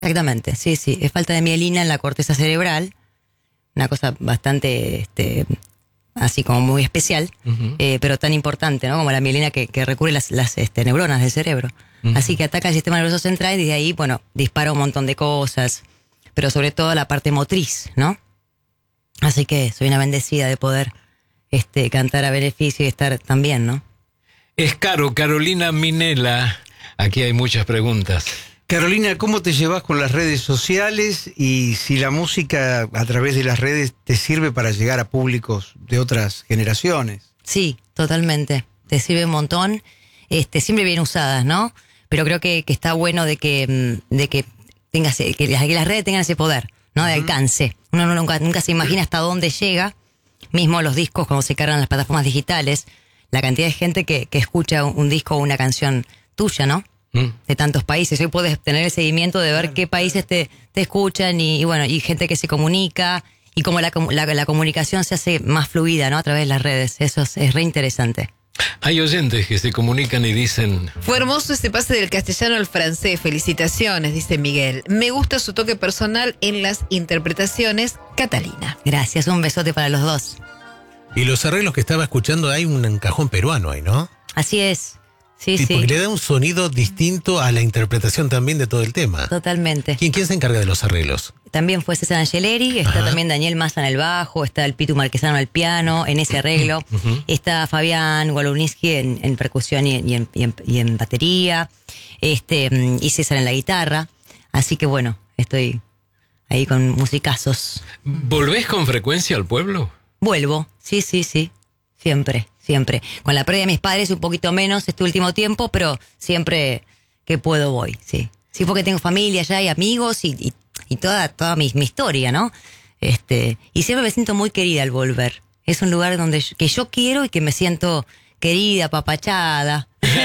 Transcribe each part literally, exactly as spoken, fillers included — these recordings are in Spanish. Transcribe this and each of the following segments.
Exactamente, sí, sí. Es falta de mielina en la corteza cerebral. Una cosa bastante, este, así como muy especial, uh-huh. eh, pero tan importante, ¿no? Como la mielina que, que recurre las, las este, neuronas del cerebro. Uh-huh. Así que ataca el sistema nervioso central y de ahí, bueno, dispara un montón de cosas, pero sobre todo la parte motriz, ¿no? Así que soy una bendecida de poder este, cantar a beneficio y estar también, ¿no? Es Caro, Carolina Minela. Aquí hay muchas preguntas. Carolina, ¿cómo te llevas con las redes sociales y si la música a través de las redes te sirve para llegar a públicos de otras generaciones? Sí, totalmente. Te sirve un montón, este, siempre bien usadas, ¿no? Pero creo que, que está bueno de que, de que tengas, que las, que las redes tengan ese poder, ¿no? De uh-huh. alcance. Uno nunca, nunca se imagina hasta dónde llega, mismo los discos cuando se cargan en las plataformas digitales, la cantidad de gente que, que escucha un, un disco o una canción tuya, ¿no? De tantos países. Hoy puedes tener el seguimiento de ver claro, qué países te, te escuchan y, y bueno, y gente que se comunica y cómo la, la, la comunicación se hace más fluida, ¿no? A través de las redes. Eso es, es re interesante. Hay oyentes que se comunican y dicen... Fue hermoso este pase del castellano al francés. Felicitaciones, dice Miguel. Me gusta su toque personal en las interpretaciones. Catalina. Gracias, un besote para los dos. Y los arreglos que estaba escuchando, hay un cajón peruano ahí, ¿no? Así es. Sí, sí, sí. Porque le da un sonido distinto a la interpretación también de todo el tema. Totalmente. ¿Quién, quién se encarga de los arreglos? También fue César Angeleri, está Ajá. también Daniel Massa en el bajo, está el Pitu Marquesano al piano, en ese arreglo, uh-huh. está Fabián Waluniski en, en percusión y en, y, en, y, en, y en batería, este y César en la guitarra. Así que bueno, estoy ahí con musicazos. ¿Volvés con frecuencia al pueblo? Vuelvo, sí, sí, sí, siempre. Siempre. Con la pérdida de mis padres un poquito menos este último tiempo, pero siempre que puedo voy, sí. Sí, porque tengo familia allá y amigos y, y, y toda, toda mi, mi historia, ¿no? Este, y siempre me siento muy querida al volver. Es un lugar donde yo, que yo quiero y que me siento querida, apapachada.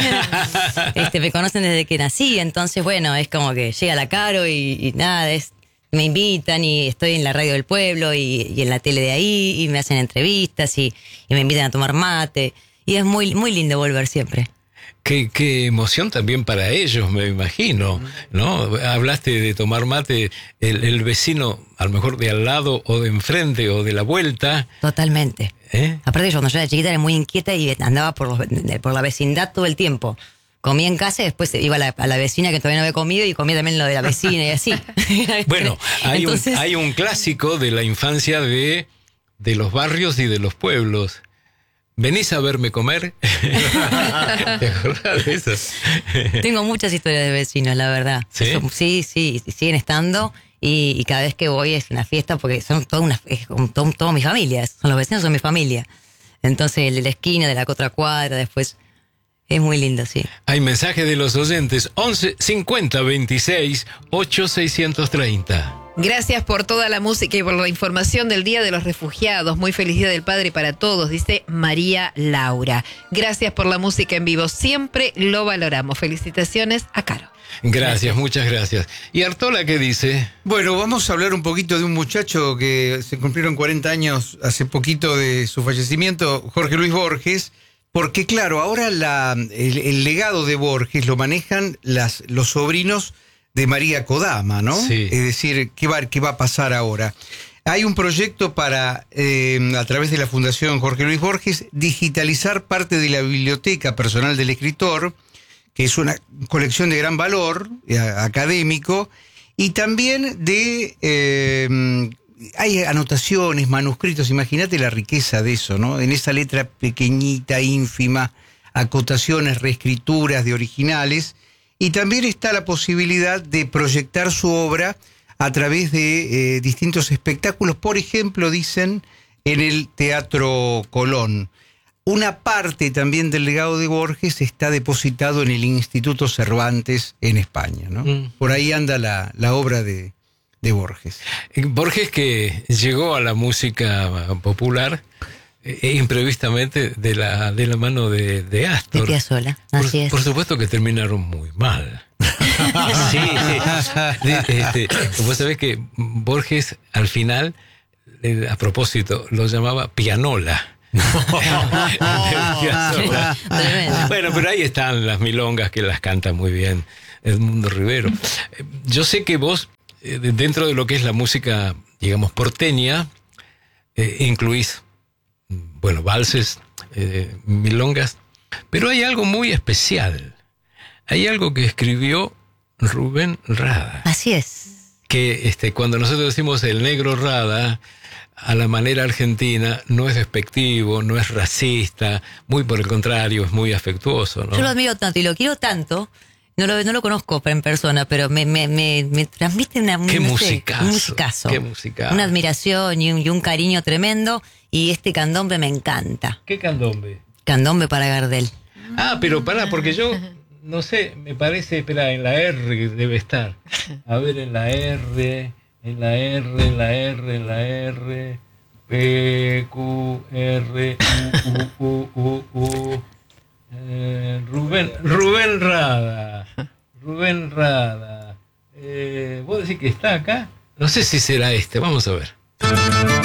este, me conocen desde que nací, entonces bueno, es como que llega la Caro y, y nada, es... me invitan y estoy en la radio del pueblo y, y en la tele de ahí y me hacen entrevistas y, y me invitan a tomar mate y es muy muy lindo volver siempre. Qué, qué emoción también para ellos, me imagino, ¿no? Hablaste de tomar mate, el, el vecino, a lo mejor de al lado o de enfrente o de la vuelta. Totalmente. ¿Eh? Aparte yo cuando yo era chiquita era muy inquieta y andaba por, los, por la vecindad todo el tiempo. Comía en casa y después iba a la, a la vecina que todavía no había comido y comía también lo de la vecina y así. Bueno, hay, Entonces... un, hay un clásico de la infancia de, de los barrios y de los pueblos. ¿Venís a verme comer? ¿Te acordás de eso? Tengo muchas historias de vecinos, la verdad. ¿Sí? Eso, sí, sí, siguen estando y, y cada vez que voy es una fiesta porque son toda una, es todo, todo mi familia. Son los vecinos, son mi familia. Entonces el de la esquina, de la otra cuadra, después... Es muy lindo, sí. Hay mensaje de los oyentes. once cincuenta veintiséis ocho seiscientos treinta. Gracias por toda la música y por la información del Día de los Refugiados. Muy feliz Día del Padre para todos, dice María Laura. Gracias por la música en vivo. Siempre lo valoramos. Felicitaciones a Caro. Gracias, gracias, muchas gracias. ¿Y Artola qué dice? Bueno, vamos a hablar un poquito de un muchacho que se cumplieron cuarenta años hace poquito de su fallecimiento, Jorge Luis Borges. Porque claro, ahora la, el, el legado de Borges lo manejan las, los sobrinos de María Kodama, ¿no? Sí. Es decir, ¿qué va, qué va a pasar ahora? Hay un proyecto para, eh, a través de la Fundación Jorge Luis Borges, digitalizar parte de la biblioteca personal del escritor, que es una colección de gran valor eh, académico, y también de... Eh, hay anotaciones, manuscritos, imagínate la riqueza de eso, ¿no? En esa letra pequeñita, ínfima, acotaciones, reescrituras de originales, y también está la posibilidad de proyectar su obra a través de eh, distintos espectáculos, por ejemplo, dicen, en el Teatro Colón. Una parte también del legado de Borges está depositado en el Instituto Cervantes en España, ¿no? Mm. Por ahí anda la, la obra de... de Borges. Borges que llegó a la música popular eh, imprevistamente de la, de la mano de, de Astor. De Piazzolla, así por, es. Por supuesto que terminaron muy mal. sí, sí. Este, vos sabés que Borges al final, eh, a propósito, lo llamaba pianola. Bueno, pero ahí están las milongas que las canta muy bien Edmundo Rivero. Yo sé que vos, eh, dentro de lo que es la música, digamos, porteña, eh, incluís, bueno, valses, eh, milongas, pero hay algo muy especial. Hay algo que escribió Rubén Rada. Así es. Que este, cuando nosotros decimos el negro Rada, a la manera argentina, no es despectivo, no es racista, muy por el contrario, es muy afectuoso, ¿no? Yo lo admiro tanto y lo quiero tanto. No lo, no lo conozco en persona, pero me, me, me, me transmite una, qué no musicazo, sé, un musicazo. Qué musicazo. Una admiración y un, y un cariño tremendo. Y este candombe me encanta. ¿Qué candombe? Candombe para Gardel. Ah, pero pará, porque yo, no sé, me parece, espera, en la R debe estar. A ver, en la R, en la R, en la R, en la R, P, Q, R, U, U, U, U, U. Eh, Rubén, Rubén Rada, Rubén Rada. Eh, ¿Vos decís que está acá? No sé si será este, vamos a ver.